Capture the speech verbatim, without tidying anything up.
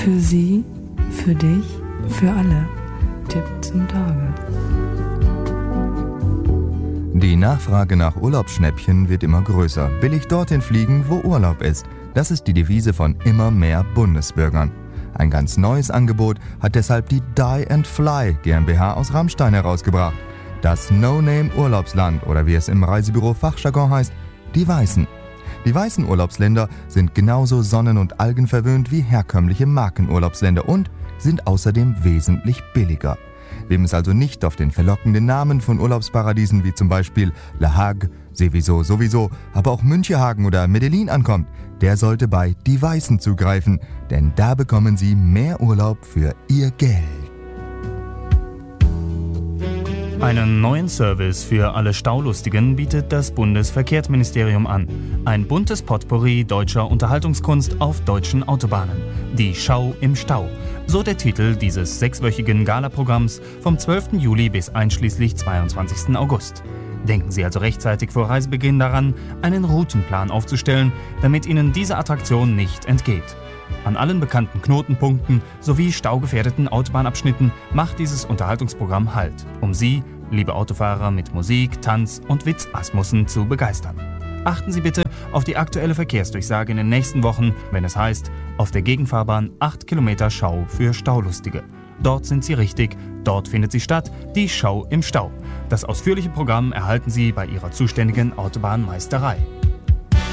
Für Sie, für dich, für alle. Tipp zum Tage. Die Nachfrage nach Urlaubsschnäppchen wird immer größer. Billig dorthin fliegen, wo Urlaub ist. Das ist die Devise von immer mehr Bundesbürgern. Ein ganz neues Angebot hat deshalb die Die and Fly GmbH aus Rammstein herausgebracht. Das No-Name-Urlaubsland oder wie es im Reisebüro Fachjargon heißt, die Weißen. Die weißen Urlaubsländer sind genauso sonnen- und algenverwöhnt wie herkömmliche Markenurlaubsländer und sind außerdem wesentlich billiger. Wem es also nicht auf den verlockenden Namen von Urlaubsparadiesen wie zum Beispiel La Hague, Seviso sowieso, aber auch Münchehagen oder Medellin ankommt, der sollte bei Die Weißen zugreifen, denn da bekommen Sie mehr Urlaub für Ihr Geld. Einen neuen Service für alle Staulustigen bietet das Bundesverkehrsministerium an. Ein buntes Potpourri deutscher Unterhaltungskunst auf deutschen Autobahnen. Die Schau im Stau. So der Titel dieses sechswöchigen Galaprogramms vom zwölften Juli bis einschließlich zweiundzwanzigsten August. Denken Sie also rechtzeitig vor Reisebeginn daran, einen Routenplan aufzustellen, damit Ihnen diese Attraktion nicht entgeht. An allen bekannten Knotenpunkten sowie staugefährdeten Autobahnabschnitten macht dieses Unterhaltungsprogramm Halt, um Sie, liebe Autofahrer, mit Musik, Tanz und Witzasmussen zu begeistern. Achten Sie bitte auf die aktuelle Verkehrsdurchsage in den nächsten Wochen, wenn es heißt, auf der Gegenfahrbahn acht Kilometer Schau für Staulustige. Dort sind Sie richtig, dort findet sie statt, die Schau im Stau. Das ausführliche Programm erhalten Sie bei Ihrer zuständigen Autobahnmeisterei.